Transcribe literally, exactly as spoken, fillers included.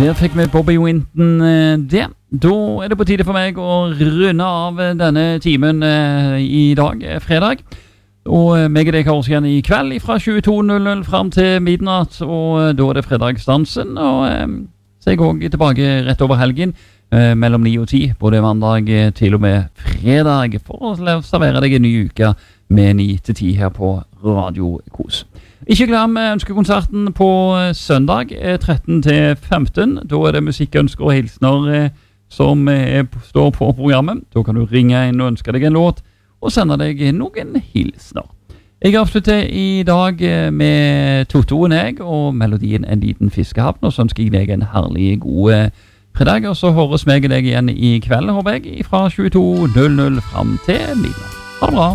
Der fikk vi Bobby Winton eh, det. Da er det på tide for meg å runde av denne timen eh, i dag, eh, fredag. Og eh, meg og deg har oss igjen i kveld fra tjueto null null frem til midnatt, og eh, da er det fredagsdansen. Og eh, så er jeg også tilbake rett over helgen, eh, mellom ni og ti, både mandag eh, til og med fredag, for å servere deg en ny uke med ni til ti her på Radio Kos. Ikke glem ønskekonserten på søndag tretten til femten. Da er det musikkønsker og hilsner eh, som eh, står på programmet. Da kan du ringe inn og ønske deg en låt og sende deg noen hilsner. Jeg avslutter i dag eh, med Tottoen jeg og melodien En liten fiskehavn, og så ønsker jeg deg en herlig god eh, fredag, og så høres meg og deg igjen i kveld, håper jeg, fra tjueto null null frem til midnatt. Ha det bra!